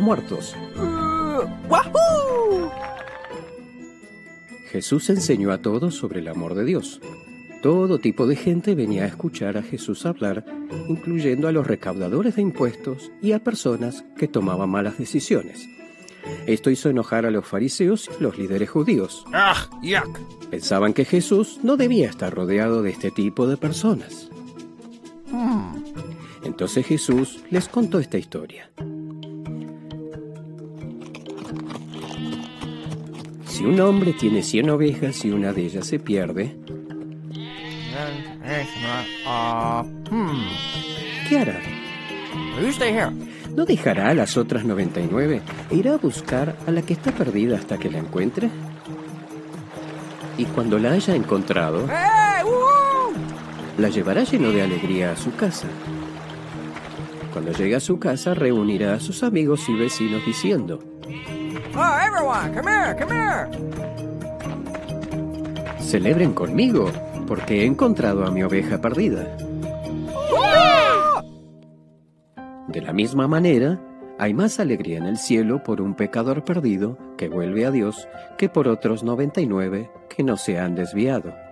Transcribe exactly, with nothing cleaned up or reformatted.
muertos. Uh, ¡Wahoo! Jesús enseñó a todos sobre el amor de Dios. Todo tipo de gente venía a escuchar a Jesús hablar, incluyendo a los recaudadores de impuestos y a personas que tomaban malas decisiones. Esto hizo enojar a los fariseos y los líderes judíos. ¡Ah, yuck! Pensaban que Jesús no debía estar rodeado de este tipo de personas. Hmm. Entonces Jesús les contó esta historia. Si un hombre tiene cien ovejas y una de ellas se pierde, Uh, hmm. ¿qué hará? You stay here. ¿No dejará a las otras noventa y nueve e irá a buscar a la que está perdida hasta que la encuentre? Y cuando la haya encontrado, ¡Hey! ¡Woo! la llevará lleno de alegría a su casa. Cuando llegue a su casa, reunirá a sus amigos y vecinos diciendo: Oh, everyone, come here, come here. celebren conmigo, porque he encontrado a mi oveja perdida. De la misma manera, hay más alegría en el cielo por un pecador perdido que vuelve a Dios que por otros noventa y nueve que no se han desviado.